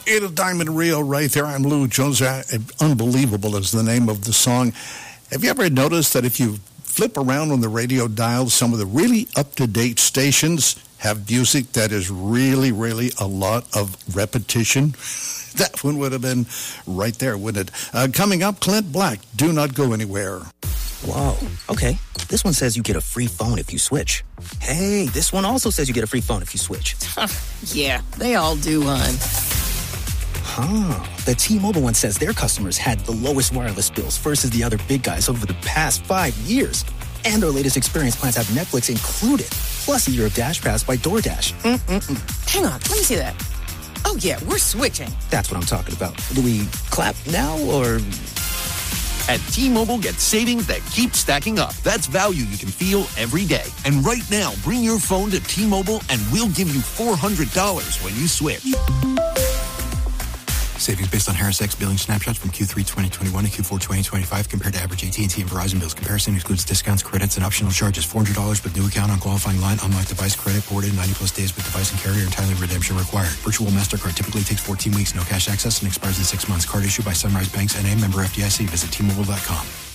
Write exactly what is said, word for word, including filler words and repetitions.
It's Diamond Rio right there. I'm Lou Jones. Unbelievable is the name of the song. Have you ever noticed that if you flip around on the radio dial, some of the really up-to-date stations have music that is really, really a lot of repetition? That one would have been right there, wouldn't it? Uh, coming up, Clint Black. Do not go anywhere. Whoa, okay. This one says you get a free phone if you switch. Hey, this one also says you get a free phone if you switch. Yeah, they all do, hon. Huh. The T-Mobile one says their customers had the lowest wireless bills versus the other big guys over the past five years. And their latest experience plans have Netflix included, plus a year of Dash Pass by DoorDash. Mm-mm-mm. Hang on, let me see that. Oh, yeah, we're switching. That's what I'm talking about. Do we clap now, or... At T-Mobile, get savings that keep stacking up. That's value you can feel every day. And right now, bring your phone to T-Mobile and we'll give you four hundred dollars when you switch. Savings based on Harris X billing snapshots from Q three twenty twenty-one to Q four twenty twenty-five compared to average A T and T and Verizon bills. Comparison excludes discounts, credits, and optional charges. four hundred dollars with new account on qualifying line. Unlocked device credit ported ninety plus days with device and carrier. Entirely redemption required. Virtual MasterCard typically takes fourteen weeks. No cash access and expires in six months. Card issued by Sunrise Banks N A, member F D I C. Visit T Mobile dot com.